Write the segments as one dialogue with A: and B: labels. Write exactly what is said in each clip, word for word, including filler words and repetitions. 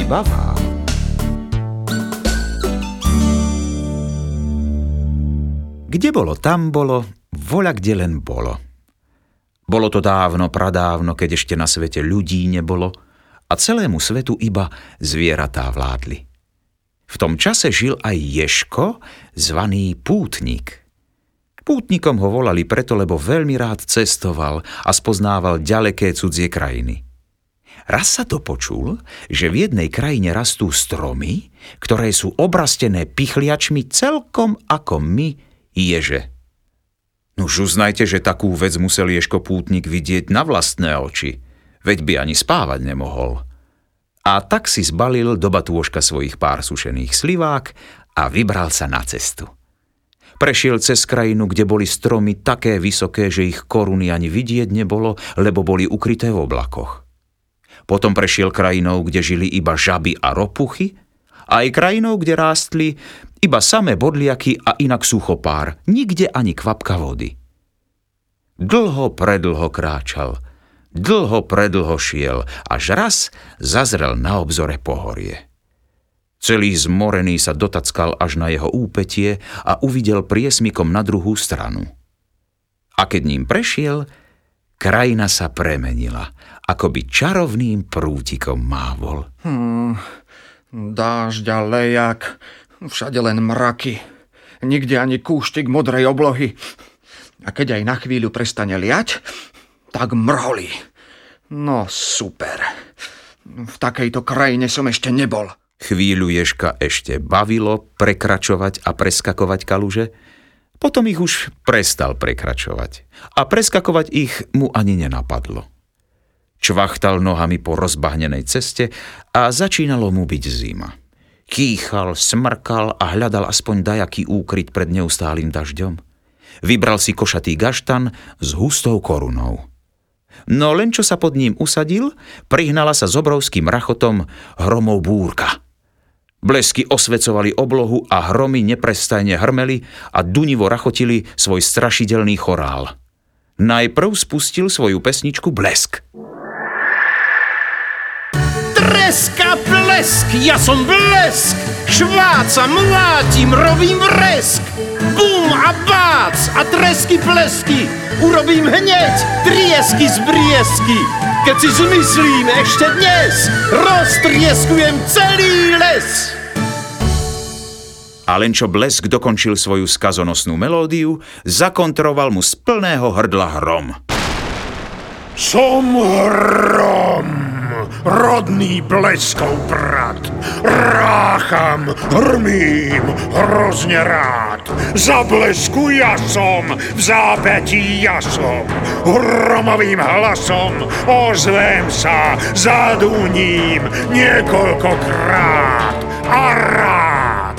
A: iba vám. Kde bolo, tam bolo, voľa kde len bolo. Bolo to dávno, pradávno, keď ešte na svete ľudí nebolo a celému svetu iba zvieratá vládli. V tom čase žil aj Ježko, zvaný Pútnik. Pútnikom ho volali preto, lebo veľmi rád cestoval a spoznával ďaleké cudzie krajiny. Raz sa dopočul, že v jednej krajine rastú stromy, ktoré sú obrastené pichliačmi celkom ako my, ježe. Nuž uznajte, že takú vec musel Ježko Pútnik vidieť na vlastné oči, veď by ani spávať nemohol. A tak si zbalil do batôžka svojich pár sušených slivák a vybral sa na cestu. Prešiel cez krajinu, kde boli stromy také vysoké, že ich koruny ani vidieť nebolo, lebo boli ukryté v oblakoch. Potom prešiel krajinou, kde žili iba žaby a ropuchy, a aj krajinou, kde rástli iba samé bodliaky a inak suchopár, nikde ani kvapka vody. Dlho predlho kráčal, dlho predlho šiel, až raz zazrel na obzore pohorie. Celý zmorený sa dotackal až na jeho úpätie a uvidel priesmikom na druhú stranu. A keď ním prešiel, krajina sa premenila, ako by čarovným prútikom mávol.
B: Hmm, dážď a lejak, všade len mraky, nikde ani kúštik modrej oblohy. A keď aj na chvíľu prestane liať, tak mrholí. No super, v takejto krajine som ešte nebol.
A: Chvíľu Ježka ešte bavilo prekračovať a preskakovať kaluže, potom ich už prestal prekračovať a preskakovať ich mu ani nenapadlo. Čvachtal nohami po rozbahnenej ceste a začínalo mu byť zima. Kýchal, smrkal a hľadal aspoň dajaký úkryt pred neustálým dažďom. Vybral si košatý gaštan s hustou korunou. No len čo sa pod ním usadil, prihnala sa s obrovským rachotom hromov búrka. Blesky osvecovali oblohu a hromy neprestajne hrmeli a dunivo rachotili svoj strašidelný chorál. Najprv spustil svoju pesničku Blesk.
C: Treska blesk, ja som blesk, šváca, mlátim, robím vresk. Bum a bác a tresky plesky, urobím hneď triesky z briesky. Keď si zmyslím ešte dnes, roztrieskujem celý les.
A: A len čo Blesk dokončil svoju skazonosnú melódiu, zakontroval mu z plného hrdla hrom.
D: Som hrom, rodný Bleskov brat. Rácham, hrmím, hrozne rád. Za Blesku ja som, v zápätí ja som. Hromovým hlasom ozvem sa, zaduním niekoľkokrát a rád.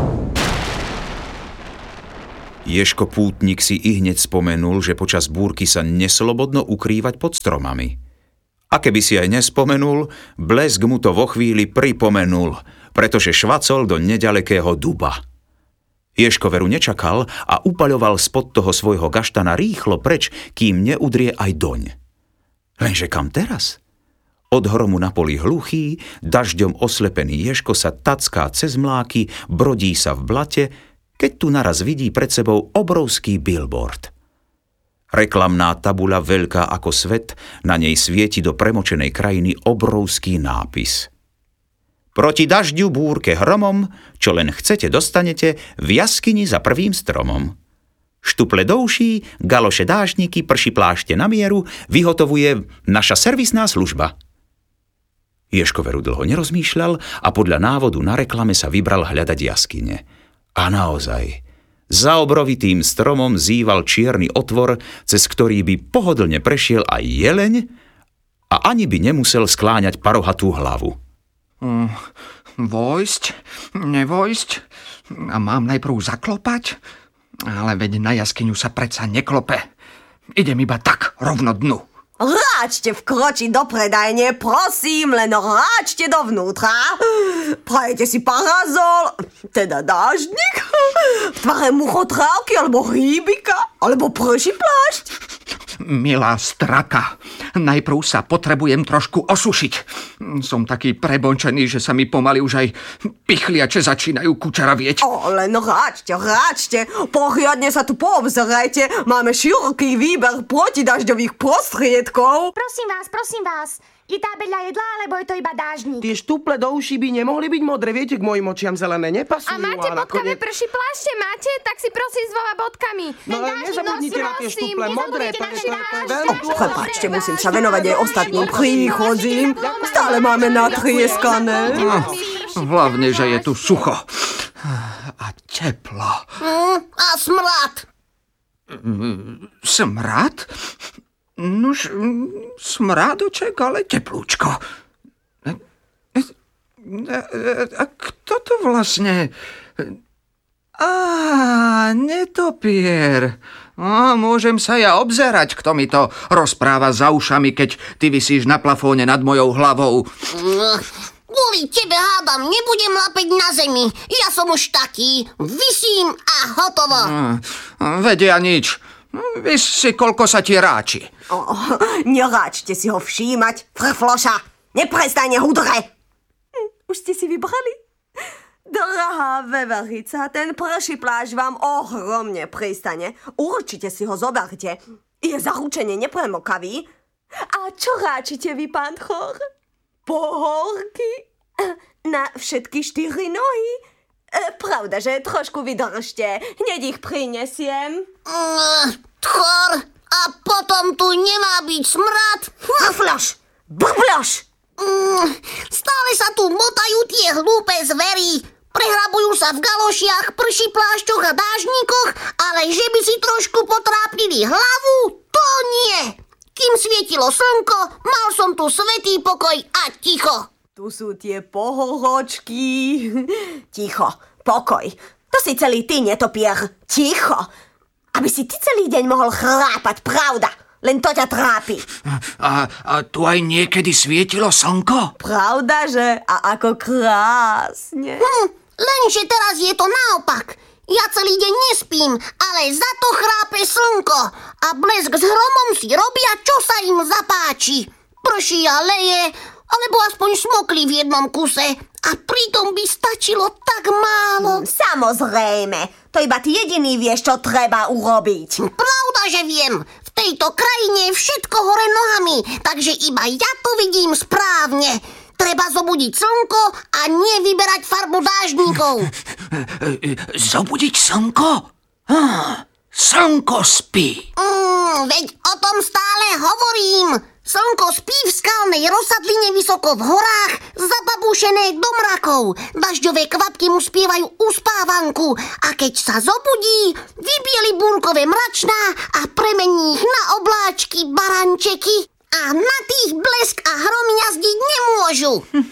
A: Ježko Pútnik si ihneď spomenul, že počas búrky sa neslobodno ukrývať pod stromami. A keby si aj nespomenul, Blesk mu to vo chvíli pripomenul, pretože švacol do neďalekého duba. Ježko veru nečakal a upaľoval spod toho svojho gaštana rýchlo preč, kým neudrie aj doň. Lenže kam teraz? Od hromu na poli hluchý, dažďom oslepený Ježko sa tacká cez mláky, brodí sa v blate, keď tu naraz vidí pred sebou obrovský billboard. Reklamná tabuľa veľká ako svet, na nej svieti do premočenej krajiny obrovský nápis. Proti dažďu, búrke, hromom, čo len chcete dostanete v jaskyni za prvým stromom. Štuple do uší, galoše dáždniky, prši plášte na mieru vyhotovuje naša servisná služba. Ježko veru dlho nerozmýšľal a podľa návodu na reklame sa vybral hľadať jaskyne. A naozaj, za obrovitým stromom zýval čierny otvor, cez ktorý by pohodlne prešiel aj jeleň a ani by nemusel skláňať parohatú hlavu.
B: Mm, vojsť? Nevojsť? A mám najprv zaklopať? Ale veď na jaskyňu sa predsa neklope. Idem iba tak, rovno dnu.
E: Ráčte vkročiť do predajne, prosím, len ráčte dovnútra. Prajete si parazol, teda dáždnik, v tvare muchotrávky alebo hýbika. Alebo prší plášť?
B: Milá straka, najprv sa potrebujem trošku osušiť. Som taký prebončený, že sa mi pomaly už aj pichliače začínajú kučaravieť.
E: O, len ráčte, ráčte. Poriadne sa tu poobzerajte. Máme široký výber protidažďových prostriedkov.
F: Prosím vás, prosím vás. Je tábeľa jedla, alebo je to iba dážnik?
C: Tie štuple do uší by nemohli byť modré, viete, k mojim očiam zelené nepasujú.
G: A máte bodkavé prší plášte? Máte? Tak si prosím s dvoma bodkami.
C: No ale nezabudnite na tie štuple modré, to je, to je, to je veľmi dôležité.
E: Prepáčte, musím sa venovať aj ostatným príchodzím. Stále máme natrieskané.
B: No, hlavne, že je tu sucho. A teplo.
H: Mm, a smrad.
B: Smrad? Nož, smrádoček, ale teplúčko. A kto to vlastne... Á, netopier. Á, môžem sa ja obzerať, kto mi to rozpráva za ušami, keď ty visíš na plafóne nad mojou hlavou.
H: Kvôli tebe, hádam, nebudem lapeť na zemi. Ja som už taký. Visím a hotovo.
B: Vedia nič. Víš si, koľko sa ti ráči.
E: Oh, neráčte si ho všímať, frfloša. Neprestane hudre. Hm, už ste si vybrali? Drahá veverica, ten prší plášť vám ohromne pristane. Určite si ho zoberte. Je zaručene nepremokavý. A čo ráčite vy, pán Chor? Pohorky? Na všetky štyri nohy? Pravda, že trošku vydržte. Hneď ich prinesiem.
H: Mm, Chor, a potom tu nemá byť smrad.
E: Brfloš! Brfloš!
H: Mm, stále sa tu motajú tie hlúpe zvery. Prehrabujú sa v galošiach, prší plášťoch a dážnikoch, ale že by si trošku potrápili hlavu, to nie. Kým svietilo slnko, mal som tu svätý pokoj a ticho.
E: Tu sú tie pohoročky. Ticho, pokoj. To si celý ty, netopier. Ticho. Aby si ty celý deň mohol chrápať, pravda. Len to ťa trápi.
B: A, a tu aj niekedy svietilo slnko?
E: Pravda, že? A ako krásne.
H: Hm, lenže teraz je to naopak. Ja celý deň nespím, ale za to chrápe slnko. A blesk s hromom si robia, čo sa im zapáči. Prší a leje, alebo aspoň smokli v jednom kuse. A pritom by stačilo tak málo.
E: Samozrejme. To iba ty jediný vieš, čo treba urobiť.
H: Pravda, že viem. V tejto krajine je všetko hore nohami, takže iba ja to vidím správne. Treba zobudiť slnko a nevyberať farbu dážnikov.
B: Zobudiť slnko? Ah, slnko spí.
H: Mm, veď o tom stále hovorím. Slnko spí v skalnej rozsadline vysoko v horách, zababúšené do mrakov. Dažďové kvapky mu spievajú uspávanku a keď sa zobudí, vybieli búrkové mračná a premení ich na obláčky barančeky. A na tých blesk a hrom jazdiť nemôžu.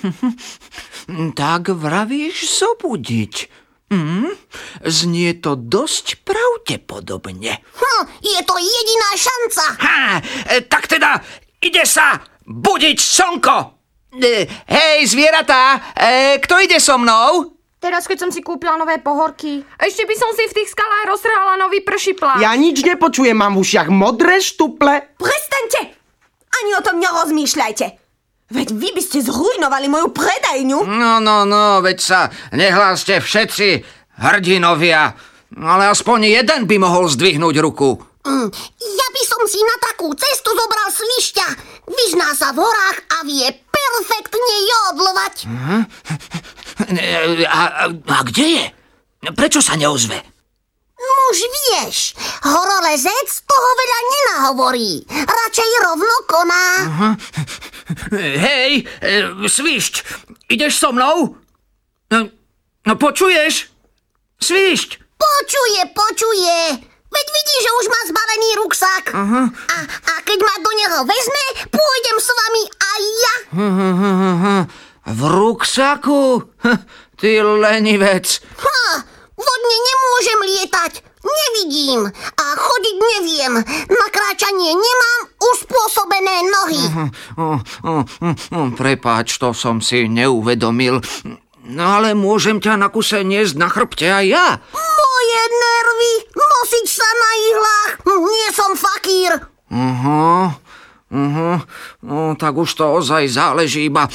B: Tak vravíš zobudiť. Hm? Znie to dosť pravdepodobne.
H: Hm, je to jediná šanca.
B: Ha, tak teda ide sa budiť slnko. Hej, zvieratá, e, kto ide so mnou?
G: Teraz, keď som si kúpila nové pohorky. Ešte by som si v tých skalách roztrhala nový prší plášť.
C: Ja nič nepočujem, mám v ušiach modré štuple.
E: Prestaňte! Ani o tom nerozmýšľajte. Veď vy by ste zrujnovali moju predajňu.
B: No, no, no, veď sa nehláste všetci, hrdinovia. Ale aspoň jeden by mohol zdvihnúť ruku.
H: Mm, ja by som si na takú cestu zobral svišťa. Vyžná sa v horách a vie perfektne jodlovať.
B: Uh-huh. A, a, a kde je? Prečo sa neozve?
H: Nuž vieš, horolezec toho veľa nenahovorí. Radšej rovno koná.
B: Uh-huh. Hej, e, svišť, ideš so mnou? No, no počuješ? Svišť.
H: Počuje, počuje. Veď vidí, že už má zbalený ruksak. Uh-huh. A, a keď ma do neho vezme, pôjdem s vami aj ja.
B: Uh-huh. V ruksaku? Ty lenivec.
H: Ha! Vodne nemôžem lietať, nevidím a chodiť neviem. Na kráčanie nemám uspôsobené nohy.
B: Uh, uh, uh, uh, prepáč, to som si neuvedomil. No ale môžem ťa na kuse niesť na chrbte aj ja.
H: Moje Tie nervy, nosiť sa na ihlách, nie som fakír.
B: Aha, aha, no tak už to ozaj záleží iba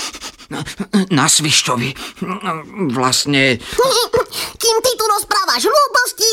B: na Svišťovi. Vlastne...
H: Kým ty tu rozprávaš hlúposti,